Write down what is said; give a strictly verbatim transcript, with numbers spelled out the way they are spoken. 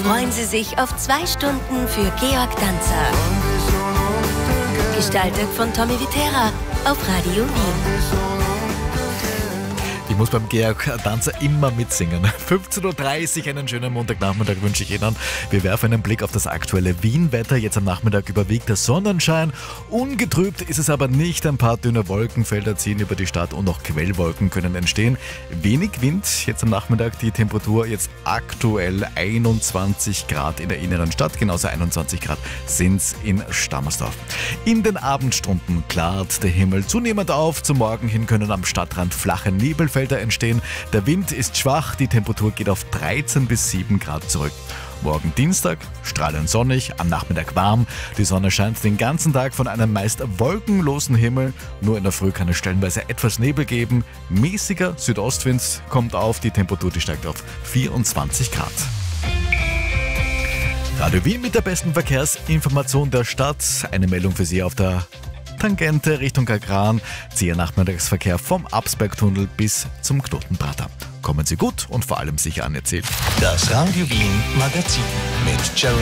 freuen Sie sich auf zwei Stunden für Georg Danzer. Gestaltet von Tommy Viterra auf Radio Wien. Ich muss beim Georg Danzer immer mitsingen. fünfzehn Uhr dreißig, einen schönen Montagnachmittag wünsche ich Ihnen. Wir werfen einen Blick auf das aktuelle Wien-Wetter. Jetzt am Nachmittag überwiegt der Sonnenschein. Ungetrübt ist es aber nicht. Ein paar dünne Wolkenfelder ziehen über die Stadt und auch Quellwolken können entstehen. Wenig Wind. Jetzt am Nachmittag die Temperatur jetzt aktuell einundzwanzig Grad in der inneren Stadt. Genauso einundzwanzig Grad sind es in Stammersdorf. In den Abendstunden klart der Himmel zunehmend auf. Zum Morgen hin können am Stadtrand flache Nebelfelder entstehen. Der Wind ist schwach, die Temperatur geht auf dreizehn bis sieben Grad zurück. Morgen Dienstag, strahlend sonnig, am Nachmittag warm. Die Sonne scheint den ganzen Tag von einem meist wolkenlosen Himmel. Nur in der Früh kann es stellenweise etwas Nebel geben. Mäßiger Südostwind kommt auf, die Temperatur die steigt auf vierundzwanzig Grad. Radio Wien mit der besten Verkehrsinformation der Stadt. Eine Meldung für Sie auf der Tangente Richtung Kagran, ziehe Nachmittagsverkehr vom Absbergtunnel bis zum Knotenprater. Kommen Sie gut und vor allem sicher anerzählt. Das Radio Wien Magazin mit Jeremy